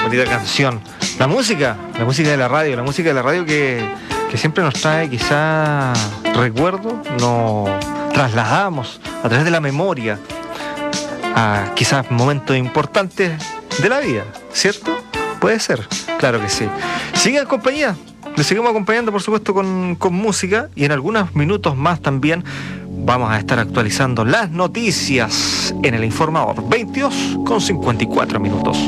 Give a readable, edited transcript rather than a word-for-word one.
bonita canción. La música de la radio, que siempre nos trae quizá recuerdos, nos trasladamos a través de la memoria a quizás momentos importantes de la vida, ¿cierto? Puede ser, claro que sí. Sigan compañía, les seguimos acompañando por supuesto con música, y en algunos minutos más también vamos a estar actualizando las noticias en el Informador. 22:54 minutos.